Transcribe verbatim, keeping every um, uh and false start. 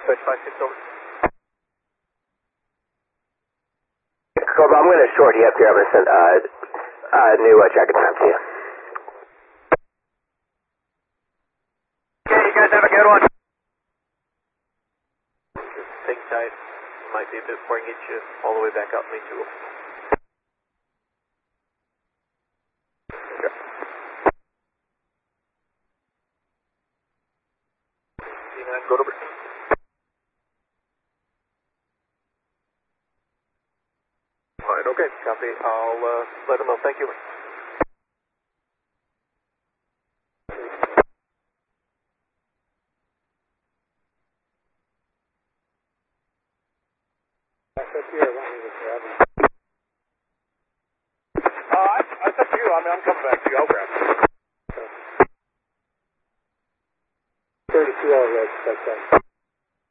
Switch five six over. Cobra, I'm going to short you up here. I'm going to send uh, uh, new uh, jacket time to you. Okay, you guys have a good one. Take tight. Might be a bit before I get you all the way back up, me too. Sure. C nine, go to break. Alright, okay, copy. I'll uh, let them know. Thank you. Uh, I, it's up to you. I mean, I'm coming back to you. I'll grab it. thirty-two hour red, that's that.